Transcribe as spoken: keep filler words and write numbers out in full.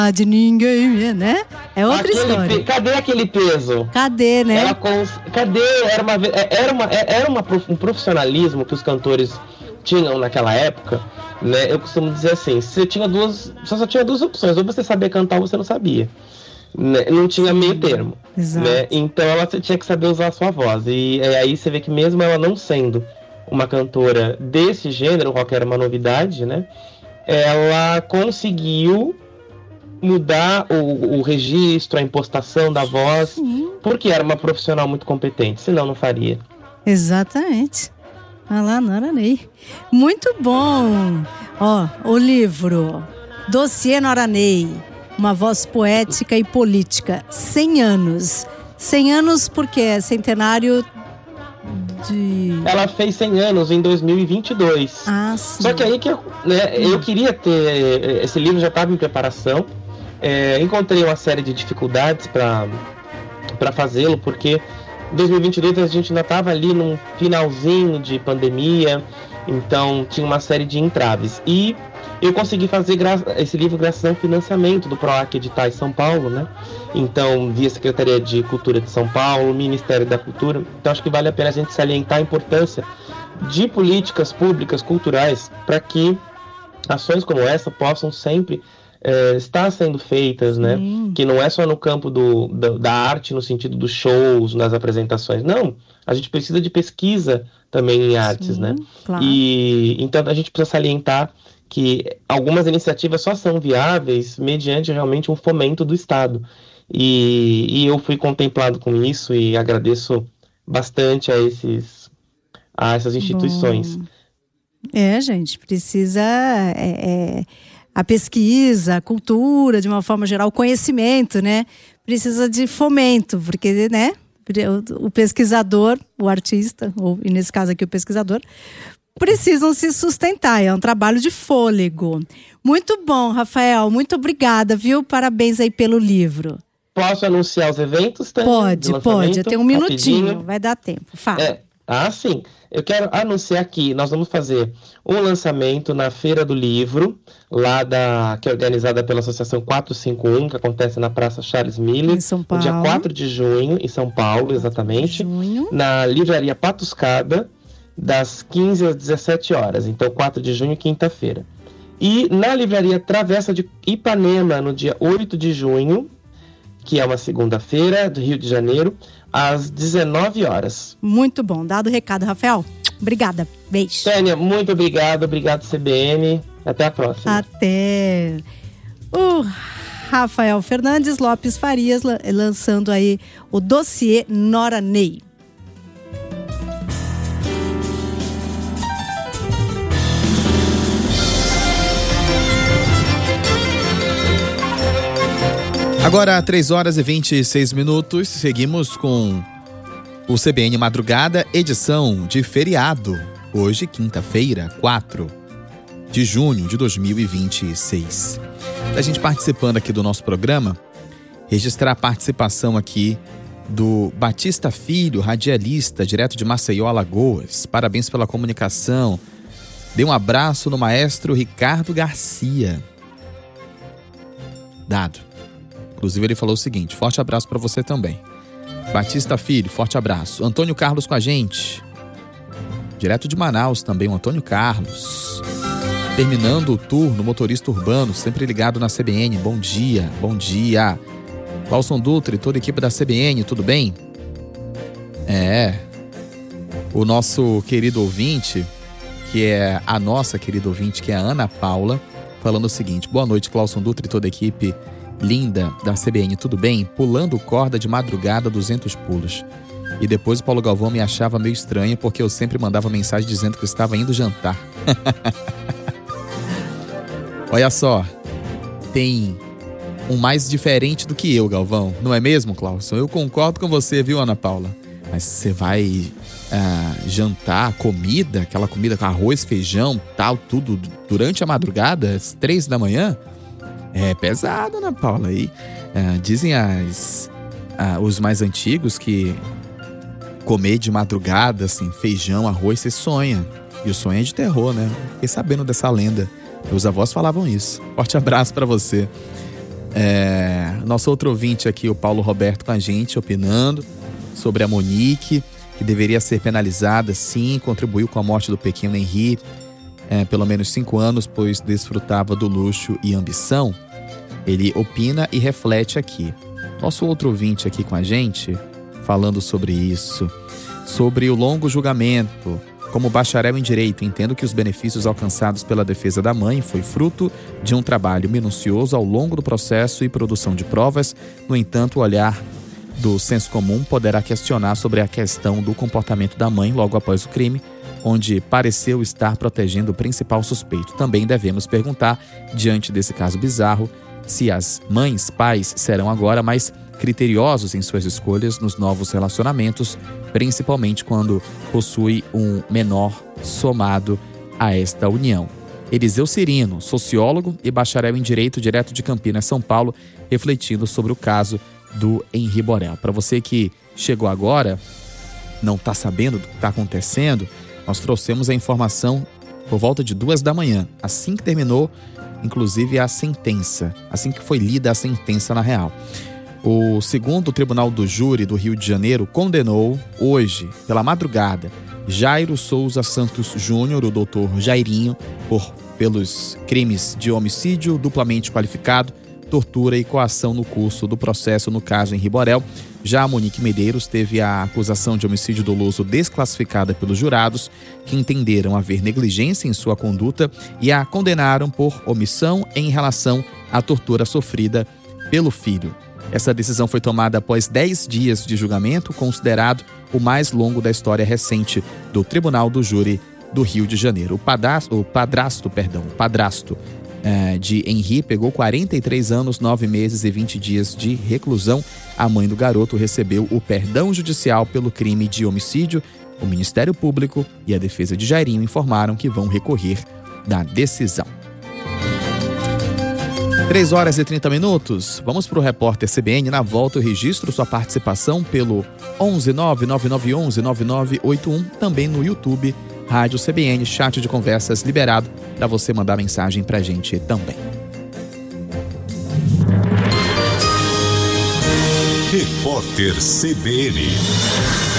de ninguém, né? É outra aquele história. Pe... Cadê aquele peso? Cadê, né? Ela cons... Cadê? Era, uma... era, uma... era uma... um profissionalismo que os cantores tinham naquela época, né? Eu costumo dizer assim, você tinha duas, você só tinha duas opções, ou você sabia cantar ou você não sabia, né? Não tinha meio termo, né? Então ela tinha que saber usar a sua voz, e aí você vê que mesmo ela não sendo uma cantora desse gênero, qualquer uma novidade, né? Ela conseguiu mudar o, o registro, a impostação da voz, Sim. porque era uma profissional muito competente, senão não faria. Exatamente. Ah lá, Nora Ney. Muito bom. Ó, o livro Dossiê Nora Ney, uma voz poética e política. cem anos. cem anos porque é centenário de... Ela fez cem anos em dois mil e vinte e dois. Ah, sim. Só que aí que eu, né, eu queria ter... Esse livro já estava em preparação. É, encontrei uma série de dificuldades para para fazê-lo, porque em dois mil e vinte e dois a gente ainda estava ali num finalzinho de pandemia, então tinha uma série de entraves. E eu consegui fazer gra- esse livro graças ao financiamento do PROAC Editais São Paulo, né? Então, via Secretaria de Cultura de São Paulo, Ministério da Cultura. Então, acho que vale a pena a gente salientar a importância de políticas públicas culturais para que ações como essa possam sempre É, está sendo feitas, né? Sim. Que não é só no campo do, da, da arte, no sentido dos shows, nas apresentações. Não, a gente precisa de pesquisa também em artes, Sim, né? Claro. E então a gente precisa salientar que algumas iniciativas só são viáveis mediante realmente um fomento do Estado. E, e eu fui contemplado com isso e agradeço bastante a, esses, a essas instituições. Bom. É, gente, precisa... É, é... A pesquisa, a cultura, de uma forma geral, o conhecimento, né? Precisa de fomento, porque, né? O pesquisador, o artista, ou e nesse caso aqui o pesquisador, precisam se sustentar. É um trabalho de fôlego. Muito bom, Rafael. Muito obrigada, viu? Parabéns aí pelo livro. Posso anunciar os eventos também? Pode, pode. Eu tenho um minutinho. Rapidinho. Vai dar tempo. Fala. É. Ah, sim. Eu quero anunciar que nós vamos fazer um lançamento na Feira do Livro, lá da, que é organizada pela Associação quatrocentos e cinquenta e um, que acontece na Praça Charles Miller, em São Paulo. No dia quatro de junho, em São Paulo, exatamente, junho. Na Livraria Patuscada, das quinze às dezessete horas. Então, quatro de junho, quinta-feira. E na Livraria Travessa de Ipanema, no dia oito de junho, que é uma segunda-feira, do Rio de Janeiro, às dezenove horas. Muito bom. Dado o recado, Rafael. Obrigada. Beijo. Tânia, muito obrigado. Obrigado, C B N. Até a próxima. Até. O Rafael Fernandes Lopes Farias lançando aí o dossiê Nora Ney. Agora, três horas e vinte e seis minutos, seguimos com o C B N Madrugada, edição de feriado. Hoje, quinta-feira, quatro de junho de dois mil e vinte e seis. A gente participando aqui do nosso programa, registrar a participação aqui do Batista Filho, radialista, direto de Maceió, Alagoas. Parabéns pela comunicação. Dê um abraço no maestro Ricardo Garcia. Dado. Inclusive ele falou o seguinte: forte abraço para você também. Batista Filho, forte abraço. Antônio Carlos com a gente. Direto de Manaus também, o Antônio Carlos. Terminando o turno, motorista urbano, sempre ligado na C B N. Bom dia, bom dia. Walson Dutra e toda a equipe da C B N, tudo bem? É. O nosso querido ouvinte, que é a nossa querida ouvinte, que é a Ana Paula, falando o seguinte: boa noite, Walson Dutra e toda a equipe linda da C B N, tudo bem? Pulando corda de madrugada, duzentos pulos. E depois o Paulo Galvão me achava meio estranho porque eu sempre mandava mensagem dizendo que eu estava indo jantar. Olha só, tem um mais diferente do que eu, Galvão. Não é mesmo, Clauson? Eu concordo com você, viu, Ana Paula? Mas você vai ah, jantar, comida, aquela comida com arroz, feijão, tal, tudo, durante a madrugada, às três da manhã? É pesado, Ana Paula. E, ah, dizem as, ah, os mais antigos que comer de madrugada, assim, feijão, arroz, você sonha. E o sonho é de terror, né? Fiquei sabendo dessa lenda. Meus avós falavam isso. Forte abraço pra você. É, nosso outro ouvinte aqui, o Paulo Roberto, com a gente, opinando sobre a Monique, que deveria ser penalizada, sim, contribuiu com a morte do pequeno Henri, é, pelo menos cinco anos, pois desfrutava do luxo e ambição. Ele opina e reflete aqui. Nosso outro ouvinte aqui com a gente, falando sobre isso, sobre o longo julgamento. Como bacharel em Direito, entendo que os benefícios alcançados pela defesa da mãe foi fruto de um trabalho minucioso ao longo do processo e produção de provas. No entanto, o olhar do senso comum poderá questionar sobre a questão do comportamento da mãe logo após o crime, onde pareceu estar protegendo o principal suspeito. Também devemos perguntar, diante desse caso bizarro, se as mães, pais serão agora mais criteriosos em suas escolhas nos novos relacionamentos, principalmente quando possui um menor somado a esta união. Eliseu Cirino, sociólogo e bacharel em Direito, direto de Campinas, São Paulo, refletindo sobre o caso do Henri Borel. Para você que chegou agora, não está sabendo do que está acontecendo, nós trouxemos a informação por volta de duas da manhã, assim que terminou, inclusive, a sentença, assim que foi lida a sentença na real. O segundo Tribunal do Júri do Rio de Janeiro condenou hoje, pela madrugada, Jairo Souza Santos Júnior, o doutor Jairinho, por, pelos crimes de homicídio duplamente qualificado, tortura e coação no curso do processo no caso Henri Borel. Já a Monique Medeiros teve a acusação de homicídio doloso desclassificada pelos jurados, que entenderam haver negligência em sua conduta e a condenaram por omissão em relação à tortura sofrida pelo filho. Essa decisão foi tomada após dez dias de julgamento, considerado o mais longo da história recente do Tribunal do Júri do Rio de Janeiro. O padrasto, o padrasto, perdão, o padrasto é, de Henri pegou quarenta e três anos, nove meses e vinte dias de reclusão. A mãe do garoto recebeu o perdão judicial pelo crime de homicídio. O Ministério Público e a defesa de Jairinho informaram que vão recorrer da decisão. três horas e trinta minutos. Vamos para o repórter C B N. Na volta eu registro sua participação pelo onze nove nove nove onze nove nove oito um. Também no YouTube, Rádio C B N, chat de conversas liberado para você mandar mensagem para a gente também. Repórter C B N.